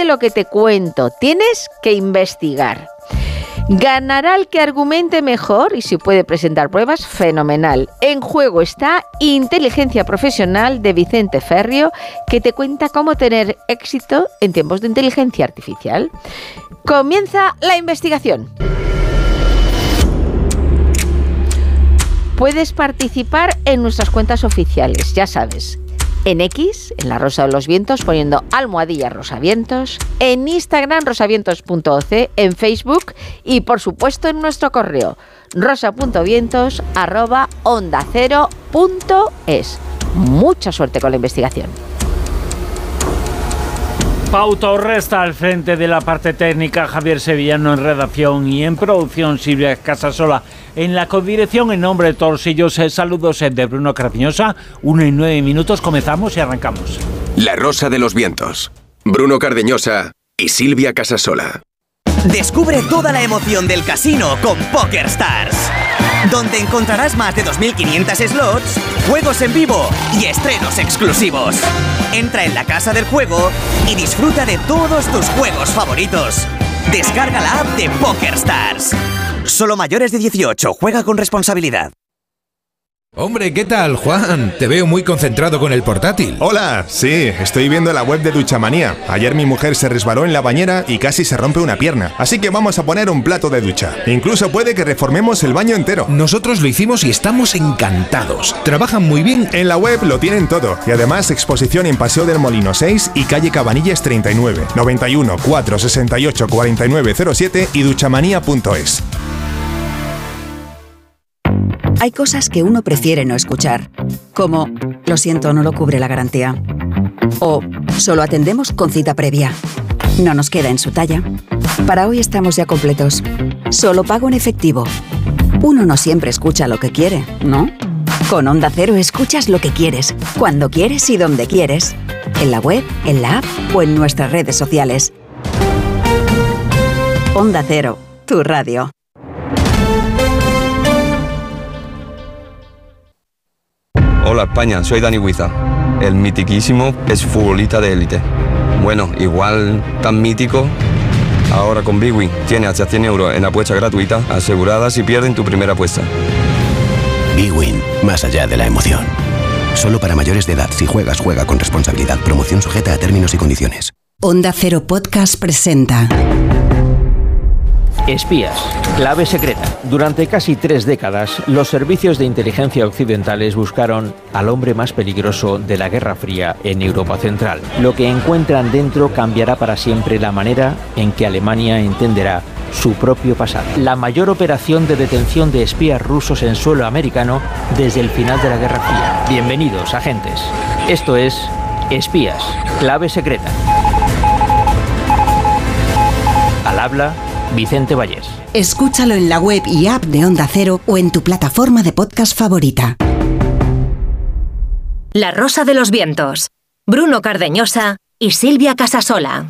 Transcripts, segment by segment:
Fíjate lo que te cuento, tienes que investigar. Ganará el que argumente mejor y si puede presentar pruebas, fenomenal. En juego está Inteligencia Profesional de Vicente Ferrio, que te cuenta cómo tener éxito en tiempos de inteligencia artificial. Comienza la investigación. Puedes participar en nuestras cuentas oficiales, ya sabes. En X, en La Rosa de los Vientos, poniendo !rosavientos, en Instagram, rosavientos.oc, en Facebook y, por supuesto, en nuestro correo, rosa.vientos@ondacero.es. Mucha suerte con la investigación. Pau Torres está al frente de la parte técnica, Javier Sevillano en redacción y en producción Silvia Casasola en la codirección. En nombre de todos ellos, saludos de Bruno Cardeñosa. 1:09, comenzamos y arrancamos. La Rosa de los Vientos, Bruno Cardeñosa y Silvia Casasola. Descubre toda la emoción del casino con PokerStars, donde encontrarás más de 2.500 slots, juegos en vivo y estrenos exclusivos. Entra en la casa del juego y disfruta de todos tus juegos favoritos. Descarga la app de PokerStars. Solo mayores de 18, juega con responsabilidad. Hombre, ¿qué tal, Juan? Te veo muy concentrado con el portátil. Hola, sí, estoy viendo la web de Duchamanía. Ayer mi mujer se resbaló en la bañera y casi se rompe una pierna. Así que vamos a poner un plato de ducha. Incluso puede que reformemos el baño entero. Nosotros lo hicimos y estamos encantados. Trabajan muy bien. En la web lo tienen todo. Y además exposición en Paseo del Molino 6 y calle Cabanillas 39, 91 468 4907 y duchamanía.es. Hay cosas que uno prefiere no escuchar, como «Lo siento, no lo cubre la garantía» o «Solo atendemos con cita previa». No nos queda en su talla. Para hoy estamos ya completos. Solo pago en efectivo. Uno no siempre escucha lo que quiere, ¿no? Con Onda Cero escuchas lo que quieres, cuando quieres y donde quieres. En la web, en la app o en nuestras redes sociales. Onda Cero, tu radio. Hola España, soy Dani Huiza, el mitiquísimo exfutbolista de élite. Bueno, igual tan mítico, ahora con Bwin tiene hasta 100 euros en apuesta gratuita asegurada si pierden tu primera apuesta. Bwin, más allá de la emoción. Solo para mayores de edad, si juegas, juega con responsabilidad. Promoción sujeta a términos y condiciones. Onda Cero Podcast presenta... Espías, clave secreta. Durante casi 3 décadas, los servicios de inteligencia occidentales buscaron al hombre más peligroso de la Guerra Fría en Europa Central. Lo que encuentran dentro cambiará para siempre la manera en que Alemania entenderá su propio pasado. La mayor operación de detención de espías rusos en suelo americano desde el final de la Guerra Fría. Bienvenidos, agentes. Esto es Espías, clave secreta. Al habla Vicente Vallés. Escúchalo en la web y app de Onda Cero o en tu plataforma de podcast favorita. La Rosa de los Vientos, Bruno Cardeñosa y Silvia Casasola.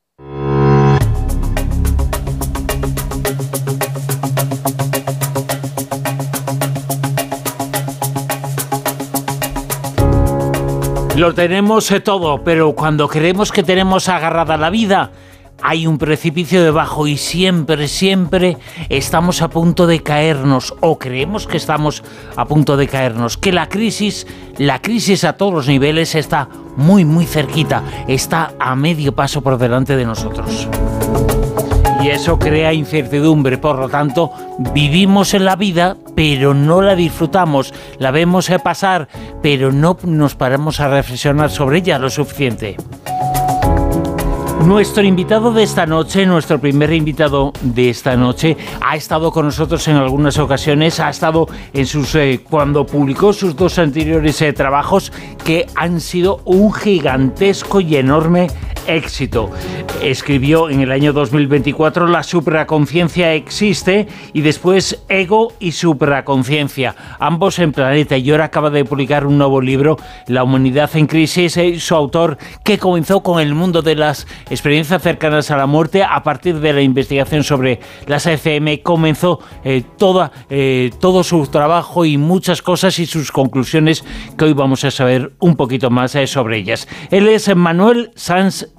Lo tenemos todo, pero cuando creemos que tenemos agarrada la vida, hay un precipicio debajo y siempre estamos a punto de caernos o creemos que estamos a punto de caernos, que la crisis a todos los niveles está muy cerquita, está a medio paso por delante de nosotros. Y eso crea incertidumbre, por lo tanto, vivimos en la vida, pero no la disfrutamos, la vemos pasar, pero no nos paramos a reflexionar sobre ella lo suficiente. Nuestro invitado de esta noche, nuestro primer invitado de esta noche, ha estado con nosotros en algunas ocasiones, ha estado en sus cuando publicó sus 2 anteriores trabajos que han sido un gigantesco y enorme éxito. Escribió en el año 2024 La supraconciencia existe y después Ego y supraconciencia, ambos en Planeta, y ahora acaba de publicar un nuevo libro, La humanidad en crisis. Su autor, que comenzó con el mundo de las experiencias cercanas a la muerte a partir de la investigación sobre las ECM, comenzó todo su trabajo y muchas cosas y sus conclusiones que hoy vamos a saber un poquito más sobre ellas. Él es Manuel Sanz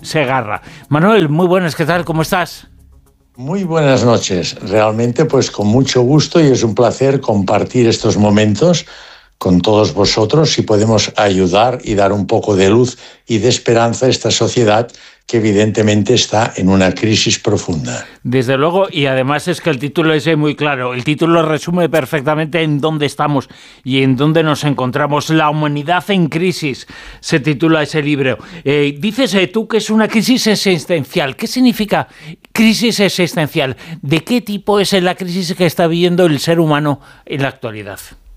Segarra. Manuel, muy buenas, ¿qué tal? ¿Cómo estás? Muy buenas noches. Realmente, pues con mucho gusto, y es un placer compartir estos momentos con todos vosotros, si podemos ayudar y dar un poco de luz y de esperanza a esta sociedad que evidentemente está en una crisis profunda. Desde luego, y además es que el título es muy claro. El título resume perfectamente en dónde estamos y en dónde nos encontramos. La humanidad en crisis, se titula ese libro. Dices tú que es una crisis existencial. ¿Qué significa crisis existencial? ¿De qué tipo es la crisis que está viviendo el ser humano en la actualidad?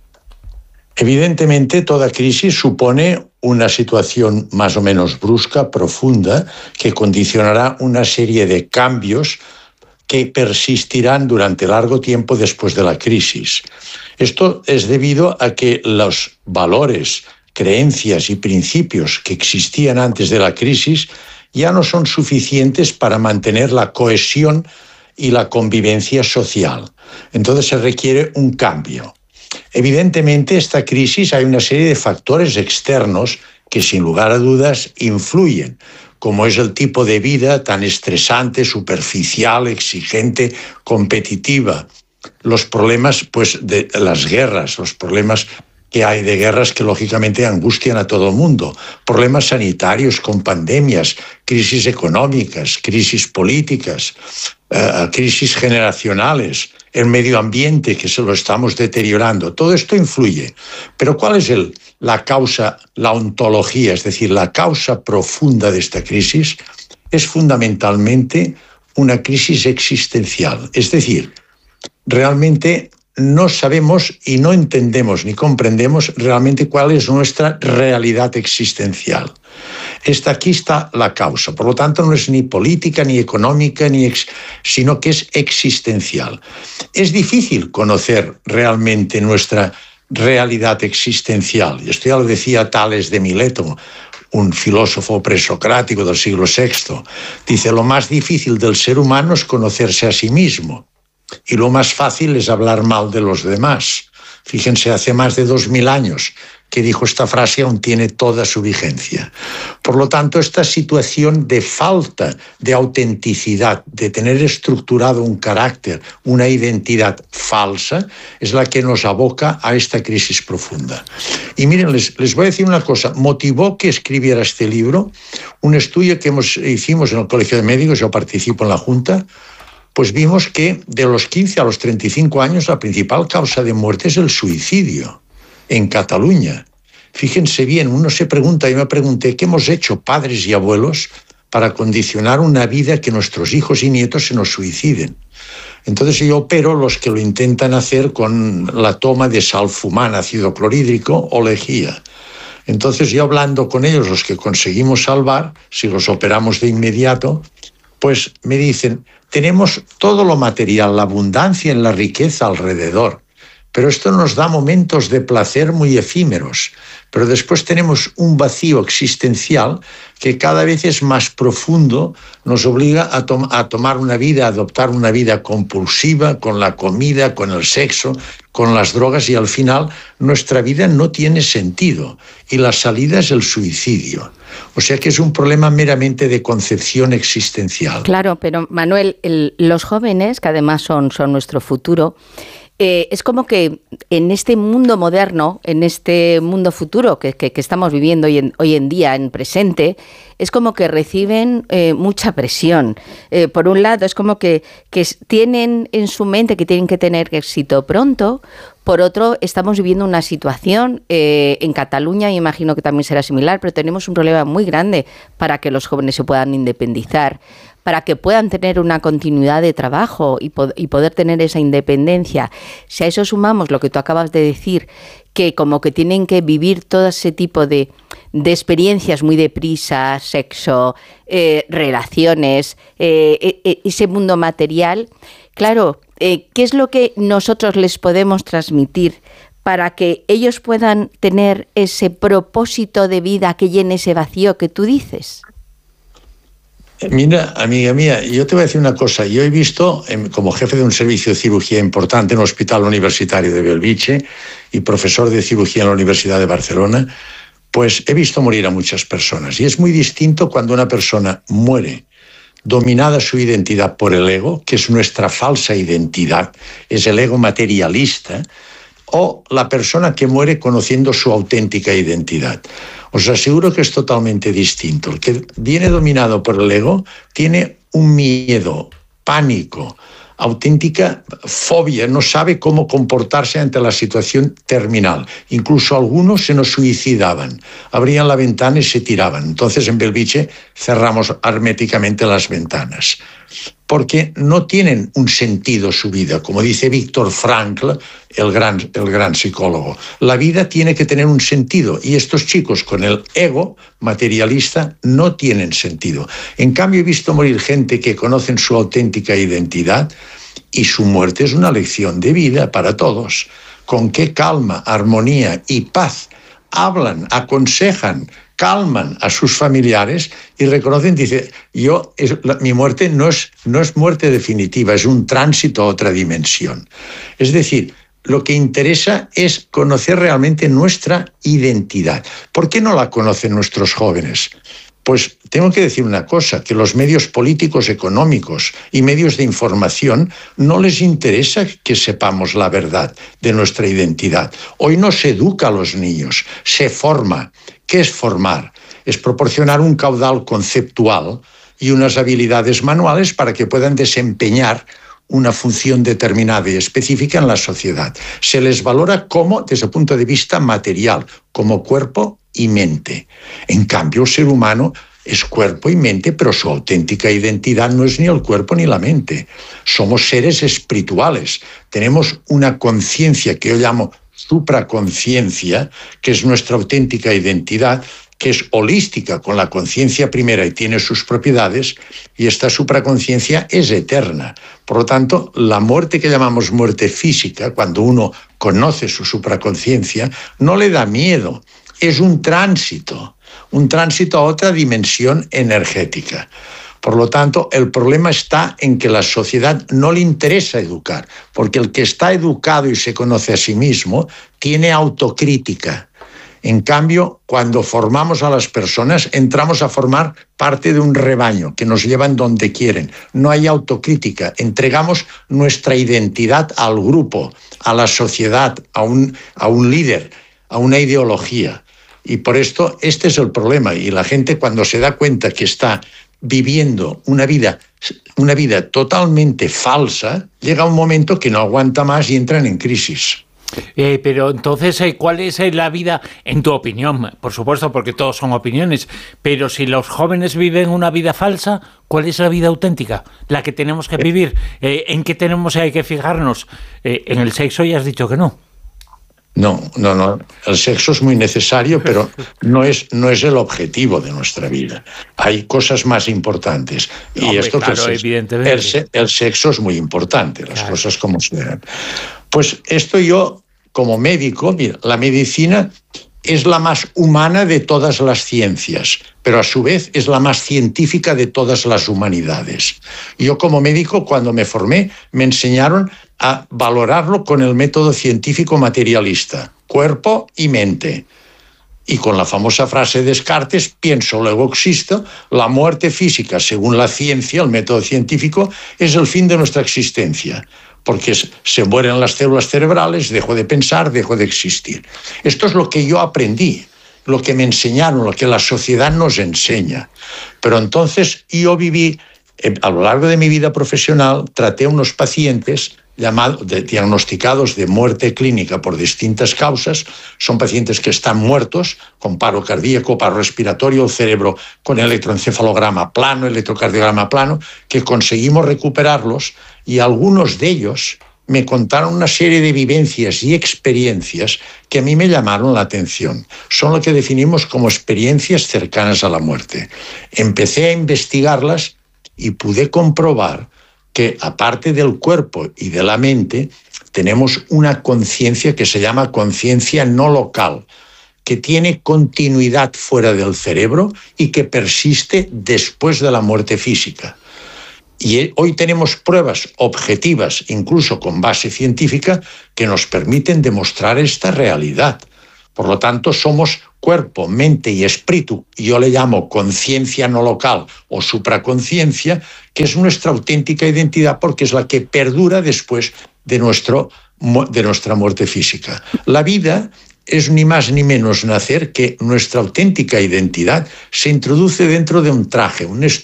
Evidentemente, toda crisis supone una situación más o menos brusca, profunda, que condicionará una serie de cambios que persistirán durante largo tiempo después de la crisis. Esto es debido a que los valores, creencias y principios que existían antes de la crisis ya no son suficientes para mantener la cohesión y la convivencia social. Entonces se requiere un cambio. Evidentemente, esta crisis hay una serie de factores externos que sin lugar a dudas influyen, como es el tipo de vida tan estresante, superficial, exigente, competitiva, los problemas pues, de las guerras, los problemas que hay de guerras que lógicamente angustian a todo el mundo, problemas sanitarios con pandemias, crisis económicas, crisis políticas, crisis generacionales, el medio ambiente que se lo estamos deteriorando. Todo esto influye. Pero ¿cuál es la causa, la ontología, es decir, la causa profunda de esta crisis? Es fundamentalmente una crisis existencial. Es decir, realmente no sabemos y no entendemos ni comprendemos realmente cuál es nuestra realidad existencial. Aquí está la causa. Por lo tanto, no es ni política, ni económica, sino que es existencial. Es difícil conocer realmente nuestra realidad existencial. Y esto ya lo decía Tales de Mileto, un filósofo presocrático del siglo VI. Dice, lo más difícil del ser humano es conocerse a sí mismo. Y lo más fácil es hablar mal de los demás. Fíjense, hace más de 2000 años que dijo esta frase, aún tiene toda su vigencia. Por lo tanto, esta situación de falta de autenticidad, de tener estructurado un carácter, una identidad falsa, es la que nos aboca a esta crisis profunda. Y miren, les voy a decir una cosa. Motivó que escribiera este libro un estudio que hicimos en el Colegio de Médicos, yo participo en la Junta. Pues vimos que de los 15 a los 35 años la principal causa de muerte es el suicidio en Cataluña. Fíjense bien, uno se pregunta, yo me pregunté, ¿qué hemos hecho padres y abuelos para condicionar una vida que nuestros hijos y nietos se nos suiciden? Entonces yo opero los que lo intentan hacer con la toma de salfumán, ácido clorhídrico o lejía. Entonces yo hablando con ellos, los que conseguimos salvar, si los operamos de inmediato, pues me dicen, tenemos todo lo material, la abundancia y la riqueza alrededor, pero esto nos da momentos de placer muy efímeros. Pero después tenemos un vacío existencial que cada vez es más profundo, nos obliga a tomar una vida, a adoptar una vida compulsiva con la comida, con el sexo, con las drogas, y al final nuestra vida no tiene sentido y la salida es el suicidio. O sea que es un problema meramente de concepción existencial. Claro, pero Manuel, los jóvenes, que además son nuestro futuro, es como que en este mundo moderno, en este mundo futuro que estamos viviendo hoy en día, en presente, es como que reciben mucha presión. Por un lado, es como que tienen en su mente que tienen que tener éxito pronto. Por otro, estamos viviendo una situación en Cataluña, y imagino que también será similar, pero tenemos un problema muy grande para que los jóvenes se puedan independizar, para que puedan tener una continuidad de trabajo y poder tener esa independencia. Si a eso sumamos lo que tú acabas de decir, que como que tienen que vivir todo ese tipo de experiencias muy deprisa, sexo, relaciones, ese mundo material, claro, ¿qué es lo que nosotros les podemos transmitir para que ellos puedan tener ese propósito de vida que llene ese vacío que tú dices? Mira, amiga mía, yo te voy a decir una cosa. Yo he visto, como jefe de un servicio de cirugía importante en un hospital universitario de Bellvitge y profesor de cirugía en la Universidad de Barcelona, Pues he visto morir a muchas personas y es muy distinto cuando una persona muere dominada su identidad por el ego, que es nuestra falsa identidad, es el ego materialista, o la persona que muere conociendo su auténtica identidad. Os aseguro que es totalmente distinto. El que viene dominado por el ego tiene un miedo, pánico, auténtica fobia, no sabe cómo comportarse ante la situación terminal. Incluso algunos se nos suicidaban, abrían la ventana y se tiraban. Entonces en Belviche cerramos herméticamente las ventanas, porque no tienen un sentido su vida. Como dice Viktor Frankl, el gran psicólogo, la vida tiene que tener un sentido y estos chicos con el ego materialista no tienen sentido. En cambio he visto morir gente que conocen su auténtica identidad y su muerte es una lección de vida para todos. Con qué calma, armonía y paz hablan, aconsejan, calman a sus familiares y reconocen, dice, mi muerte no es muerte definitiva, es un tránsito a otra dimensión. Es decir, lo que interesa es conocer realmente nuestra identidad. ¿Por qué no la conocen nuestros jóvenes? Pues tengo que decir una cosa, que los medios políticos, económicos y medios de información no les interesa que sepamos la verdad de nuestra identidad. Hoy no se educa a los niños, se forma. ¿Qué es formar? Es proporcionar un caudal conceptual y unas habilidades manuales para que puedan desempeñar una función determinada y específica en la sociedad. Se les valora como, desde el punto de vista material, como cuerpo y mente. En cambio, el ser humano es cuerpo y mente, pero su auténtica identidad no es ni el cuerpo ni la mente. Somos seres espirituales. Tenemos una conciencia que yo llamo supraconciencia, que es nuestra auténtica identidad, que es holística con la conciencia primera y tiene sus propiedades, y esta supraconciencia es eterna. Por lo tanto, la muerte que llamamos muerte física, cuando uno conoce su supraconciencia, no le da miedo, es un tránsito a otra dimensión energética. Por lo tanto, el problema está en que la sociedad no le interesa educar, porque el que está educado y se conoce a sí mismo tiene autocrítica. En cambio, cuando formamos a las personas, entramos a formar parte de un rebaño que nos llevan donde quieren. No hay autocrítica. Entregamos nuestra identidad al grupo, a la sociedad, a un líder, a una ideología. Y por esto, este es el problema. Y la gente, cuando se da cuenta que está viviendo una vida totalmente falsa, llega un momento que no aguanta más y entran en crisis. Pero entonces, ¿cuál es la vida, en tu opinión? Por supuesto, porque todos son opiniones, pero si los jóvenes viven una vida falsa, ¿cuál es la vida auténtica? La que tenemos que vivir. ¿En qué tenemos que fijarnos? En el sexo ya has dicho que no. No. El sexo es muy necesario, pero no es el objetivo de nuestra vida. Hay cosas más importantes. Y hombre, esto claro, que el sexo es muy importante, las cosas como sean. Pues esto yo, como médico, mira, la medicina es la más humana de todas las ciencias, pero a su vez es la más científica de todas las humanidades. Yo como médico, cuando me formé, me enseñaron a valorarlo con el método científico materialista, cuerpo y mente. Y con la famosa frase de Descartes, pienso, luego existo, la muerte física, según la ciencia, el método científico, es el fin de nuestra existencia. Porque se mueren las células cerebrales, dejo de pensar, dejo de existir. Esto es lo que yo aprendí, lo que me enseñaron, lo que la sociedad nos enseña. Pero entonces yo viví, a lo largo de mi vida profesional, traté a unos pacientes diagnosticados de muerte clínica por distintas causas. Son pacientes que están muertos, con paro cardíaco, paro respiratorio, el cerebro con electroencefalograma plano, electrocardiograma plano, que conseguimos recuperarlos, y algunos de ellos me contaron una serie de vivencias y experiencias que a mí me llamaron la atención. Son lo que definimos como experiencias cercanas a la muerte. Empecé a investigarlas y pude comprobar que, aparte del cuerpo y de la mente, tenemos una conciencia que se llama conciencia no local, que tiene continuidad fuera del cerebro y que persiste después de la muerte física. Y hoy tenemos pruebas objetivas, incluso con base científica, que nos permiten demostrar esta realidad. Por lo tanto, somos cuerpo, mente y espíritu. Yo le llamo conciencia no local o supraconciencia, que es nuestra auténtica identidad porque es la que perdura después de nuestra muerte física. La vida es ni más ni menos nacer que nuestra auténtica identidad se introduce dentro de un traje, un